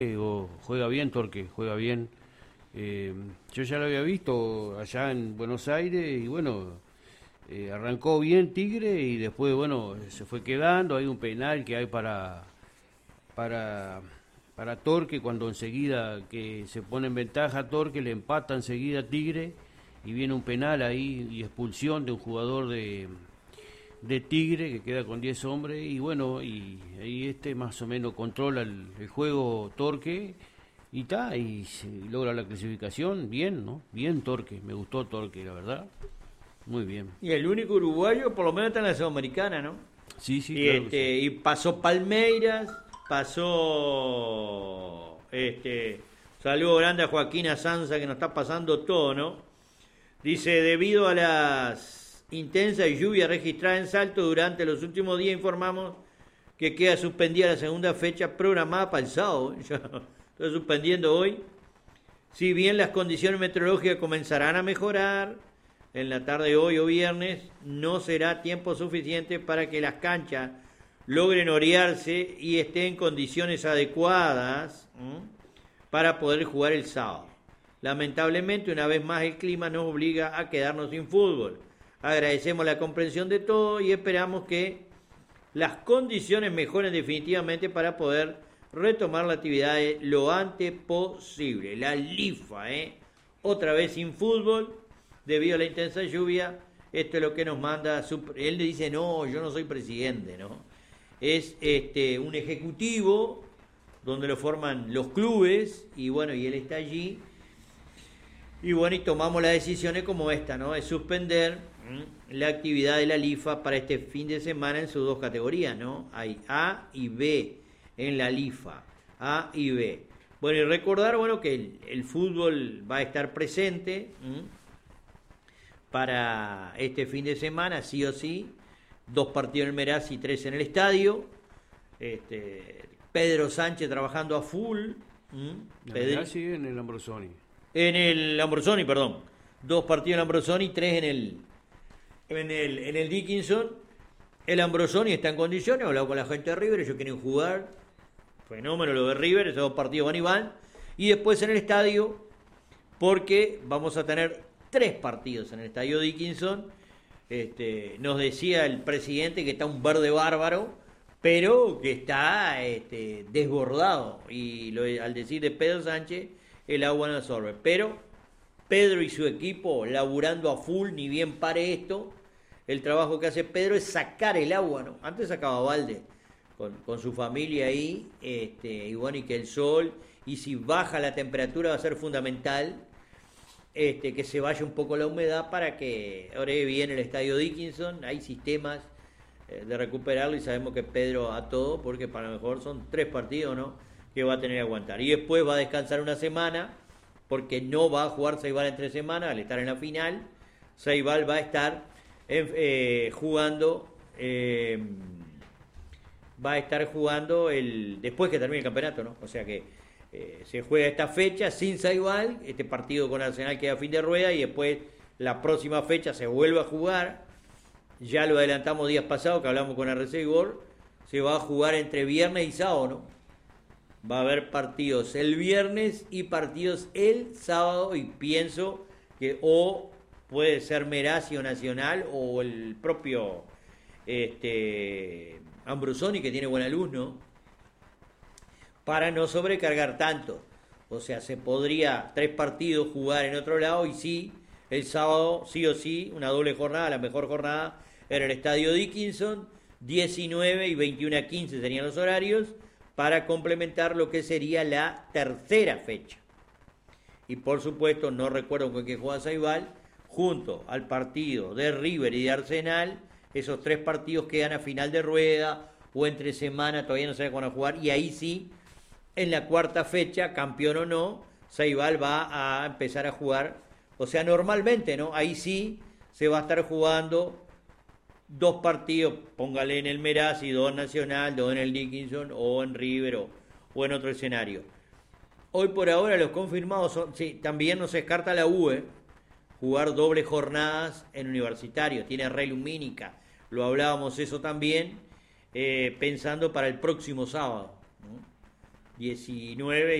juega bien Torque, juega bien. Yo ya lo había visto allá en Buenos Aires y bueno, arrancó bien Tigre y después, bueno, se fue quedando. Hay un penal que hay para, para Torque cuando enseguida que se pone en ventaja Torque, le empata enseguida Tigre y viene un penal ahí y expulsión de un jugador de Tigre que queda con 10 hombres y bueno, y ahí más o menos controla el juego Torque y está, y logra la clasificación bien, ¿no? Bien Torque, me gustó Torque, la verdad, muy bien. Y el único uruguayo, por lo menos está en la Sudamericana, ¿no? Sí, sí, Y, claro que sí. y pasó Palmeiras, saludo grande a Joaquín Azanza que nos está pasando todo, ¿no? Dice, debido a las intensas lluvias registradas en Salto durante los últimos días, informamos que queda suspendida la segunda fecha programada para el sábado. Ya estoy suspendiendo hoy. Si bien las condiciones meteorológicas comenzarán a mejorar en la tarde de hoy o viernes, no será tiempo suficiente para que las canchas logren orearse y estén en condiciones adecuadas para poder jugar el sábado. Lamentablemente, una vez más, el clima nos obliga a quedarnos sin fútbol. Agradecemos la comprensión de todos y esperamos que las condiciones mejoren definitivamente para poder retomar la actividad lo antes posible. La LIFA, otra vez sin fútbol debido a la intensa lluvia. Esto es lo que nos manda. Él le dice, no, yo no soy presidente, ¿no? Es un ejecutivo donde lo forman los clubes y bueno, y él está allí. Y bueno, y tomamos las decisiones como esta, ¿no? Es suspender la actividad de la LIFA para este fin de semana en sus dos categorías, ¿no? Hay A y B en la LIFA, A y B. Bueno, y recordar, bueno, que el fútbol va a estar presente para este fin de semana, sí o sí. 2 partidos en el Meraz y 3 en el estadio. Pedro Sánchez trabajando a full. La verdad sigue en el Ambrosoni. En el Ambrosoni, perdón. 2 partidos en el Ambrosoni, 3 en el Dickinson. El Ambrosoni está en condiciones, he hablado con la gente de River, ellos quieren jugar. Fenómeno lo de River, esos 2 partidos van y van. Y después en el estadio, porque vamos a tener 3 partidos en el estadio Dickinson. Nos decía el presidente que está un verde bárbaro, pero que está desbordado. Y al decir de Pedro Sánchez, el agua no absorbe. Pero Pedro y su equipo laburando a full, ni bien pare esto. El trabajo que hace Pedro es sacar el agua, ¿no? Antes sacaba balde con su familia ahí, y bueno, y que el sol, y si baja la temperatura va a ser fundamental, que se vaya un poco la humedad para que ore bien el estadio Dickinson. Hay sistemas de recuperarlo y sabemos que Pedro a todo, porque para lo mejor son 3 partidos, ¿no?, que va a tener que aguantar. Y después va a descansar una semana, porque no va a jugar Ceibal entre semanas, al estar en la final. Ceibal va a estar jugando después que termine el campeonato, ¿no? O sea que se juega esta fecha sin Ceibal, este partido con Arsenal queda a fin de rueda y después la próxima fecha se vuelve a jugar. Ya lo adelantamos días pasados que hablamos con RC Gol, se va a jugar entre viernes y sábado, ¿no? Va a haber partidos el viernes y partidos el sábado, y pienso que o puede ser Meraz o Nacional o el propio Ambrosoni, que tiene buena luz, ¿no?, para no sobrecargar tanto. O sea, se podría 3 partidos jugar en otro lado y sí, el sábado sí o sí, una doble jornada, la mejor jornada en el estadio Dickinson, 19 y 21:15 serían los horarios, para complementar lo que sería la tercera fecha. Y por supuesto, no recuerdo con qué juega Ceibal, junto al partido de River y de Arsenal, esos 3 partidos quedan a final de rueda o entre semana, todavía no sabe cuándo jugar, y ahí sí, en la cuarta fecha, campeón o no, Ceibal va a empezar a jugar, o sea, normalmente, ¿no? Ahí sí se va a estar jugando 2 partidos, póngale en el Meraz y 2 en Nacional, 2 en el Dickinson o en River o en otro escenario. Hoy por ahora los confirmados son, sí, también no se descarta la UE, jugar dobles jornadas en Universitario, tiene Rey Lumínica, lo hablábamos eso también, pensando para el próximo sábado, ¿no? 19